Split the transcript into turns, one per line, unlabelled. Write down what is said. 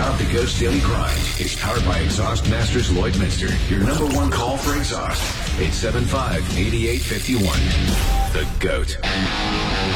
Rob the Ghost Daily Grind is powered by Exhaust Masters Lloydminster, your number one call for exhaust. 875-8851. The GOAT.